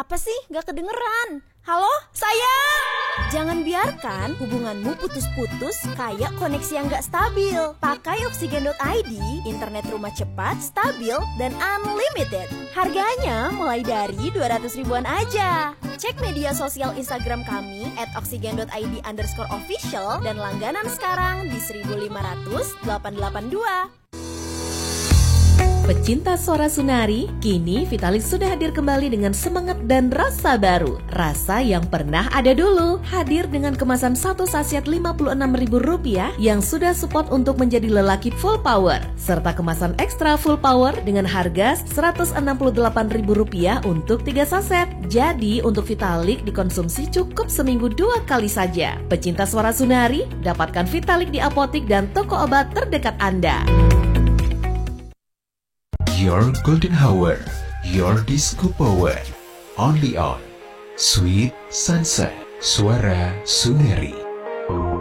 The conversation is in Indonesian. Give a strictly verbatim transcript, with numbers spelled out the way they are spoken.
Apa sih? Gak kedengeran. Halo, sayang! Jangan biarkan hubunganmu putus-putus kayak koneksi yang gak stabil. Pakai Oksigen dot I D, internet rumah cepat, stabil, dan unlimited. Harganya mulai dari dua ratus ribuan aja. Cek media sosial Instagram kami at oksigen dot I D underscore official dan langganan sekarang di seribu lima ratus delapan delapan dua. Pecinta suara Sunari, kini Vitalis sudah hadir kembali dengan semangat dan rasa baru. Rasa yang pernah ada dulu, hadir dengan kemasan satu sachet lima puluh enam ribu rupiah yang sudah support untuk menjadi lelaki full power. Serta kemasan ekstra full power dengan harga seratus enam puluh delapan ribu rupiah untuk tiga saset. Jadi untuk Vitalik dikonsumsi cukup seminggu dua kali saja. Pecinta suara Sunari, dapatkan Vitalik di apotik dan toko obat terdekat Anda. Your golden hour, your disco power, only on Sweet Sunset, Suara Sunari.